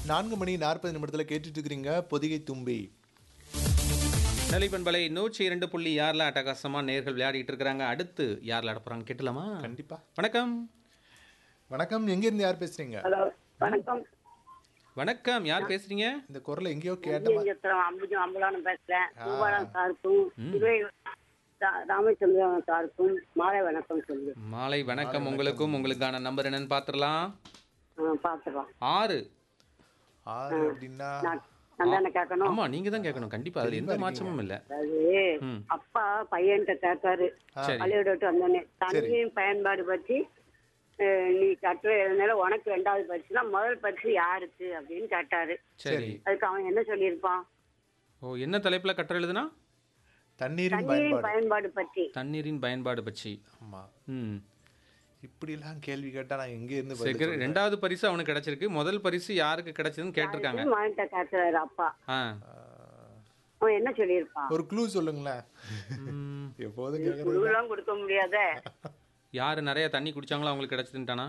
4:40 கேட்டுட்டு இருக்கிறீங்க பொதிகை தும்பி. நிலைப்பண்பலை 102.6 அட்டகாசமா நேர்கள் விளையாடிட்டு இருக்கிறாங்க. அடுத்து யார் விளையாட போறாங்க கேட்டலாமா? கண்டிப்பா. வணக்கம். வணக்கம், எங்க இருந்து யார் பேசுறீங்க? ஹலோ வணக்கம். வணக்கம், யார் பேசுறீங்க? இந்த குரலை எங்கேயோ கேட்டமா. அம்பலானம் பேசுறேன். பூபாலம் சாருக்கும் ராமச்சந்திரன் சாருக்கும் மாலை வணக்கம் சொல்லு. மாலை வணக்கம் உங்களுக்கும். உங்களுக்கான நம்பர் என்னன்னு பாத்துடலாம். பாத்துக்கலாம். 6 அப்படின்னா நான் தானே கேட்கணும். ஆமா, நீங்க தான் கேட்கணும் கண்டிப்பா. அதுல எந்த மாற்றமும் இல்ல. அது அப்பா பையன்கிட்ட கேட்காரு சரி. பள்ளியோட விட்டு வந்தோடனே தண்ணியின் பயன்பாடு பற்றி நீ கட்டுரை எழுதுனால உனக்கு 2வது பரிசுனா முதல் பரிசு யாருக்கு அப்படின்னு கேட்டாரு. சரி. அதுக்கு அவன் என்ன சொல்லியிருப்பான்? ஓ, என்ன தலைப்புல கட்டுரை எழுதுனா? தண்ணீரின் தண்ணீரின் பயன்பாடு. பயன்பாடு பற்றி. தண்ணீரின் பயன்பாடு பற்றி. ஆமா, ம். இப்படி எல்லாம் கேள்வி கேட்டா நான் எங்க இருந்து பதில் சரி, சொல்றது? 2வது பரிசு அவனுக்கு கிடைச்சிருக்கு. முதல் பரிசு யாருக்கு கிடைச்சதுன்னு கேட்டிருக்காங்க. மகன்கிட்ட கேட்கிறாரு அப்பா. ஆ. அவன் என்ன சொல்லியிருப்பான்? ஒரு க்ளூ சொல்லுங்களேன். ம். எப்போதும் கேக்குறது. குழுவெல்லாம் கொடுக்க முடியாத. யாரு நிறைய தண்ணி குடிச்சாங்களோ அவங்களுக்கு கிடைச்சதுட்டானா?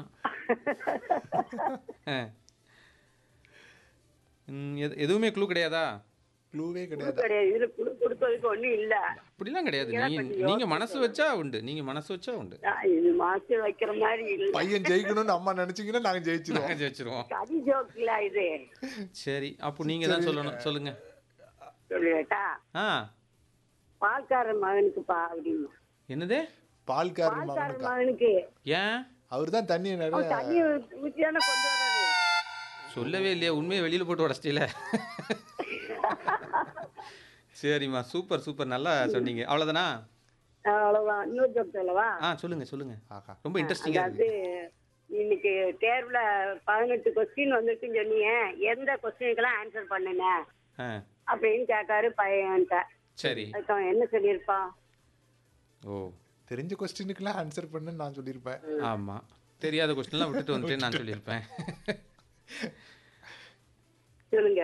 எதுவுமே க்ளூ கிடையாதா? க்ளூவே குழு கிடையாது. கிடையாது. இதுல குழு கொடுக்கறதுக்கு ஒண்ணும் இல்ல. அப்படிலாம் கிடையாது. நீங்க மனசு வச்சா உண்டு. நீங்க மனசு வச்சா உண்டு. இது மாசு வைக்கிற மாதிரி இல்ல. பையன் ஜெயிக்கணும்னு அம்மா நினைச்சீங்கன்னா நாங்க ஜெயிச்சிருவோம். நாங்க ஜெயிச்சிருவோம். கதி ஜோக்குல இது. சரி, அப்போ நீங்க தான் சொல்லணும். சொல்லுங்க. சொல்லுவேட்டா? ஆ. பால்காரன் மகனுக்குப்பா அப்படின்னு. என்னது? பால்காரன் பால்காரன் மகனுக்கா? மகனுக்கு ஏன் அவர் தான் தண்ணியை அவன் நிறைய தண்ணி ஊத்தி தானே கொண்டு வர்றாரு. சொல்லவே இல்லையா? உண்மையை வெளியில போட்டு உடச்சிட்டீல. சரிம்மா, சூப்பர் சூப்பர், நல்லா சொன்னீங்க. அவ்வளவுதானா? அவ்வளவுதான். இன்னொரு ஜோக் சொல்லவா? சொல்லுங்க சொல்லுங்க. ஆஹா. ரொம்ப இன்ட்ரெஸ்டிங்கா அதாவது இருக்கு. இன்னைக்கு தேர்வுல 18 கொஸ்டின் வந்துருக்குன்னு சொன்னீங்க. எந்த கொஸ்டினுக்கெல்லாம் ஆன்சர் பண்ணுன ஆ, அப்படின்னு கேட்காரு பையன்கிட்ட. சரி. அதுக்கு அவன் என்ன சொல்லியிருப்பான்? ஓ, தெரிஞ்ச கொஸ்டினுக்குலாம் ஆன்சர் பண்ணுன்னு நான் சொல்லியிருப்பேன். ஆமா. தெரியாத கொஸ்டின்லாம் விட்டுட்டு வந்துட்டு நான் சொல்லியிருப்பேன். சொல்லுங்க.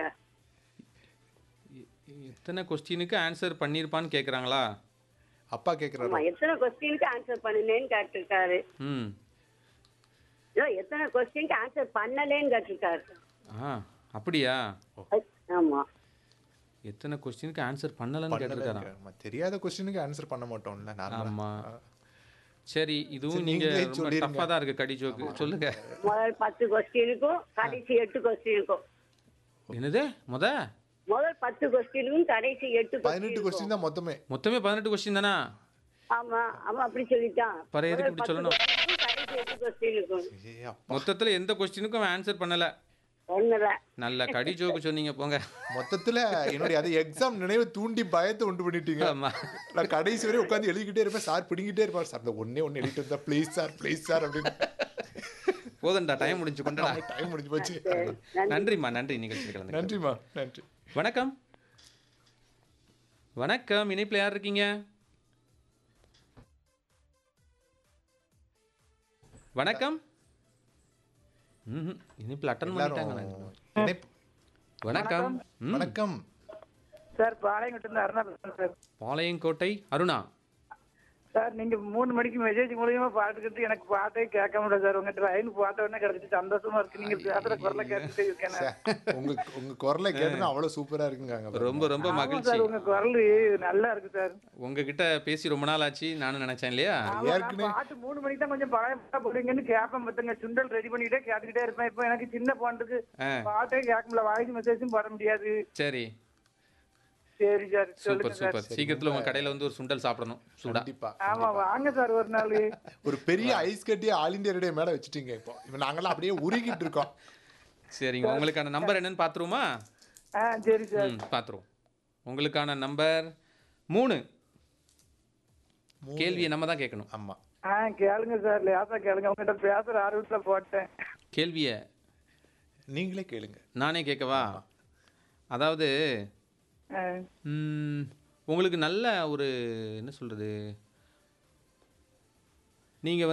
எத்தனை கொஸ்டினுக்கு ஆன்சர் பண்ணியிருப்பான்னு கேட்குறாங்களா? அப்பா கேக்குறாரு. ஆமா, எத்தனை கொஸ்டினுக்கு ஆன்சர் பண்ணுனேன்னு கேட்டிருக்காரு. ம். இல்ல, எத்தனை கொஸ்டினுக்கு ஆன்சர் பண்ணலேன்னு கேட்டிருக்காரு. அப்படியா? ஆமா. எத்தனை கொஸ்டினுக்கு ஆன்சர் பண்ணலன்னு கேட்டிருக்காராம். ஆமா, தெரியாத கொஸ்டினுக்கு ஆன்சர் பண்ண மாட்டோம்ல நார்மலா. ஆமா. சரி, இதுவும் சரி, நீங்க நீங்களே ரொம்ப சொல்லிருங்க. டஃப்பா தான் இருக்கு கடி ஜோக்கு. சொல்லுங்க. முதல் 10 கொஸ்டினுக்கும் கடைசி 8 கொஸ்டினுக்கும். என்னது? முதல் 10 கொஸ்டினுக்கும் கடைசி 8 18 கொஸ்டின் தான் மொத்தமே. மொத்தமே 18 கொஸ்டின் தானா? ஆமா, அவன் அப்படி சொல்லிட்டான். பர எதுக்கு இப்படி சொல்லணும்? கடைசி 8 கொஸ்டினுக்கும் ஏய் அப்பா, மொத்தத்துல எந்த கொஸ்டினுக்கும் அவன் ஆன்சர் பண்ணல. ஒண்ணுல. நல்ல கடி ஜோக்கு சொன்னீங்க போங்க. மொத்தத்துல என்னுடைய அது எக்ஸாம் நினைவு தூண்டி பயத்தை உண்டு பண்ணிட்டீங்க. ஆமா. நான் கடைசி வரை உட்காந்து எழுதிக்கிட்டே இருப்பேன். சார் பிடிங்கிட்டே இருப்பார். சார் இந்த ஒண்ணே எழுதிட்டு இருந்தா ப்ளீஸ் சார் அப்படின்னு. போதண்டா, டைம் முடிஞ்சு கொண்டடா. டைம் முடிஞ்சு போச்சு. நன்றிம்மா, நன்றி நிகழ்ச்சி கலந்து. நன்றிமா, நன்றி. வணக்கம். வணக்கம், இணைப்பில் யார் இருக்கீங்க? வணக்கம். இணைப்பில் அட்டன் பண்ணிட்டாங்க. இணைப்பு- வணக்கம். வணக்கம். சார் பாளையங்கோட்டை இருந்து அருணா பேசுறேன் சார். பாளையங்கோட்டை அருணா. சார் நீங்க 3 மணிக்கு மெசேஜ் மூலியமா பாட்டுக்கிட்டு எனக்கு பாட்டே கேட்க முடியல சார். உங்ககிட்ட லைன் பாட்ட உடனே கிடைச்சிட்டு சந்தோஷமா இருக்கு. நீங்க பேசுற குரலை கேட்டுட்டே இருக்கேன். உங்க குரலை கேட்டு அவ்வளவு சூப்பரா இருக்குங்க. ரொம்ப ரொம்ப ஆமா மகிழ்ச்சி. சார், உங்க குரல் நல்லா இருக்கு சார். உங்ககிட்ட பேசி ரொம்ப நாள் ஆச்சு நானும் நினைச்சேன் இல்லையா? ஆமா, நான் ஏற்கனவே பாட்டு 3 மணிக்கு தான் கொஞ்சம் பழைய பாட்டா போடுவீங்கன்னு கேட்பேன். பத்துங்க சுண்டல் ரெடி பண்ணிட்டே கேட்டுக்கிட்டே இருப்பேன். இப்போ எனக்கு சின்ன பாட்டுக்கு பாட்டே கேட்க முடியல. வாய்ஸ் மெசேஜும் போட முடியாது. சரி, சரி சார், சூப்பர் சொல்லுங்க சார். சூப்பர். சீக்கிரத்துல உங்க கடையில வந்து ஒரு சுண்டல் சாப்பிடணும் சூடா. கண்டிப்பா. ஆமா, வாங்க சார் ஒரு நாள். ஒரு பெரிய ஐஸ் கட்டி ஆல் இந்தியா ரேடியோ மேல வச்சுட்டீங்க. இப்போ நாங்கெல்லாம் அப்படியே உருகிட்டு இருக்கோம். சரிங்க, உங்களுக்கான நம்பர் என்னன்னு பாத்துருவோமா? சரி சார். பாத்துருவோம். உங்களுக்கான நம்பர் 3. கேள்வியை நம்ம தான் கேட்கணும். ஆமா, கேளுங்க சார், லேசா கேளுங்க. உங்ககிட்ட பேசுற ஆர்வத்துல போட்டேன். கேள்வியை நீங்களே கேளுங்க. நானே கேட்கவா? அதாவது உங்களுக்கு நல்ல ஒரு என்ன சொல்றது, நீங்க